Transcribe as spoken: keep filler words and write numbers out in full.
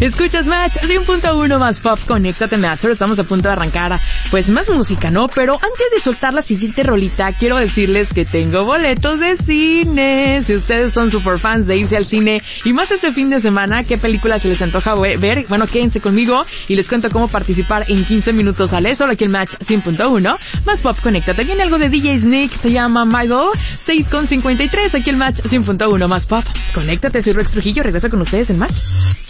Escuchas Match cien punto uno más pop, conéctate Match. Estamos a punto de arrancar pues más música, ¿no? Pero antes de soltar la siguiente rolita, quiero decirles que tengo boletos de cine. Si ustedes son super fans de irse al cine y más este fin de semana, ¿qué películas se les antoja ver? Bueno, quédense conmigo y les cuento cómo participar en quince minutos. Sale solo aquí el Match cien punto uno más pop, conéctate. Viene algo de D J Snake, se llama Michael, seis con cincuenta y tres, aquí el Match cien punto uno más pop, conéctate. Soy Rex Trujillo, regreso con ustedes en Match.